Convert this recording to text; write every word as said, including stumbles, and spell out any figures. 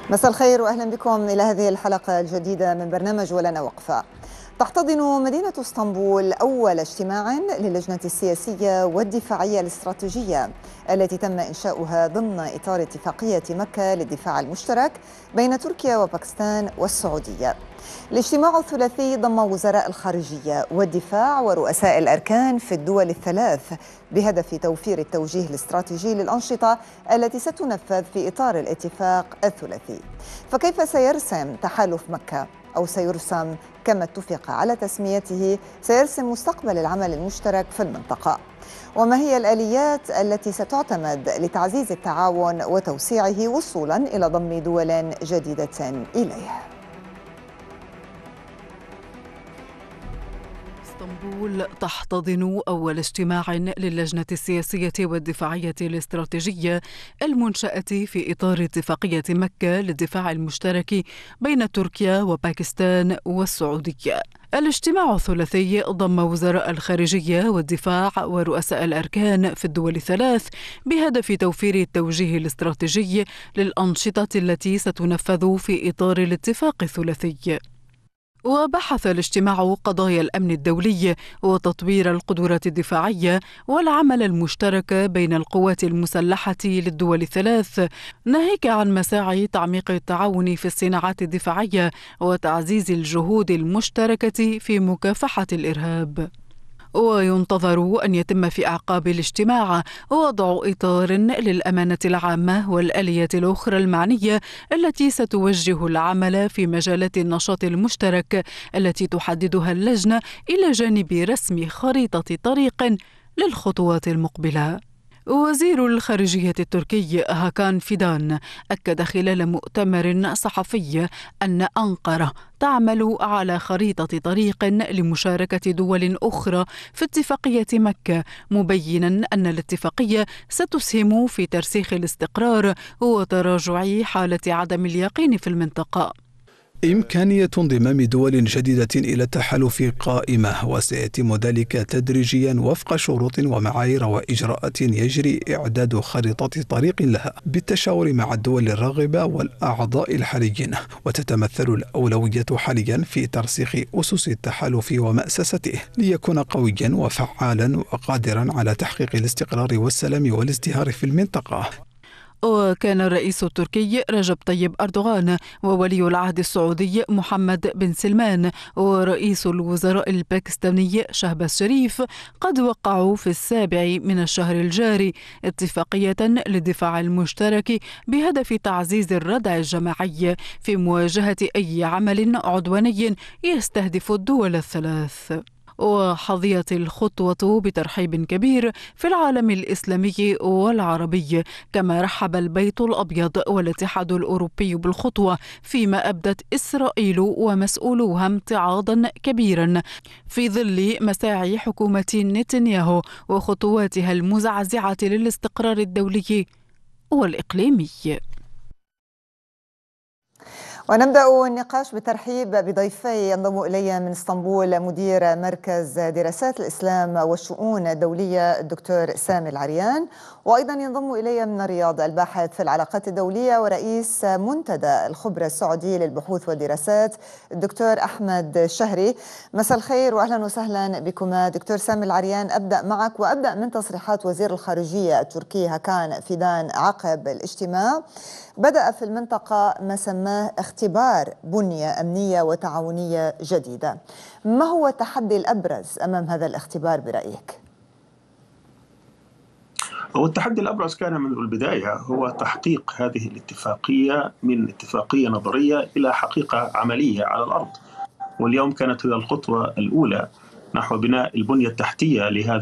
مساء الخير وأهلا بكم إلى هذه الحلقة الجديدة من برنامج ولنا وقفة. تحتضن مدينة اسطنبول أول اجتماع للجنة السياسية والدفاعية الاستراتيجية التي تم إنشاؤها ضمن إطار اتفاقية مكة للدفاع المشترك بين تركيا وباكستان والسعودية. الاجتماع الثلاثي ضم وزراء الخارجية والدفاع ورؤساء الأركان في الدول الثلاث بهدف توفير التوجيه الاستراتيجي للأنشطة التي ستنفذ في إطار الاتفاق الثلاثي. فكيف سيرسم تحالف مكة أو سيرسم كما اتفق على تسميته سيرسم مستقبل العمل المشترك في المنطقة؟ وما هي الآليات التي ستعتمد لتعزيز التعاون وتوسيعه وصولا إلى ضم دول جديدة إليه؟ اسطنبول تحتضن أول اجتماع للجنة السياسية والدفاعية الاستراتيجية المنشأة في إطار اتفاقية مكة للدفاع المشترك بين تركيا وباكستان والسعودية. الاجتماع الثلاثي ضم وزراء الخارجية والدفاع ورؤساء الأركان في الدول الثلاث بهدف توفير التوجيه الاستراتيجي للأنشطة التي ستنفذ في إطار الاتفاق الثلاثي. وبحث الاجتماع قضايا الأمن الدولي وتطوير القدرات الدفاعية والعمل المشترك بين القوات المسلحة للدول الثلاث، ناهيك عن مساعي تعميق التعاون في الصناعات الدفاعية وتعزيز الجهود المشتركة في مكافحة الإرهاب. وينتظر أن يتم في أعقاب الاجتماع وضع إطار للأمانة العامة والآليات الأخرى المعنية التي ستوجه العمل في مجالات النشاط المشترك التي تحددها اللجنة إلى جانب رسم خريطة طريق للخطوات المقبلة. وزير الخارجية التركي هاكان فيدان أكد خلال مؤتمر صحفي أن أنقرة تعمل على خريطة طريق لمشاركة دول أخرى في اتفاقية مكة، مبينا أن الاتفاقية ستسهم في ترسيخ الاستقرار وتراجع حالة عدم اليقين في المنطقة. إمكانية انضمام دول جديدة إلى التحالف قائمة، وسيتم ذلك تدريجيا وفق شروط ومعايير وإجراءات يجري إعداد خريطة طريق لها بالتشاور مع الدول الراغبة والأعضاء الحاليين. وتتمثل الأولوية حاليا في ترسيخ أسس التحالف ومأسسته ليكون قويا وفعالا وقادرا على تحقيق الاستقرار والسلام والازدهار في المنطقة. وكان الرئيس التركي رجب طيب أردوغان وولي العهد السعودي محمد بن سلمان ورئيس الوزراء الباكستاني شهباز شريف قد وقعوا في السابع من الشهر الجاري اتفاقية للدفاع المشترك بهدف تعزيز الردع الجماعي في مواجهة أي عمل عدواني يستهدف الدول الثلاث. وحظيت الخطوة بترحيب كبير في العالم الإسلامي والعربي، كما رحب البيت الأبيض والاتحاد الأوروبي بالخطوة، فيما أبدت إسرائيل ومسؤولوها امتعاضا كبيرا في ظل مساعي حكومة نتنياهو وخطواتها المزعزعة للاستقرار الدولي والإقليمي. ونبدأ النقاش بالترحيب بضيفي ينضم إلي من اسطنبول مدير مركز دراسات الإسلام والشؤون الدولية الدكتور سامي العريان، وأيضا ينضم إلي من الرياض الباحث في العلاقات الدولية ورئيس منتدى الخبرة السعودي للبحوث والدراسات الدكتور أحمد شهري. مساء الخير وأهلا وسهلا بكما. دكتور سامي العريان، أبدأ معك وأبدأ من تصريحات وزير الخارجية التركي هاكان فيدان عقب الاجتماع. بدأ في المنطقة ما سماه اختبار بنية أمنية وتعاونية جديدة. ما هو التحدي الأبرز أمام هذا الاختبار برأيك؟ هو التحدي الأبرز كان منذ البداية هو تحقيق هذه الاتفاقية من اتفاقية نظرية إلى حقيقة عملية على الأرض. واليوم كانت هي الخطوة الأولى نحو بناء البنية التحتية لهذا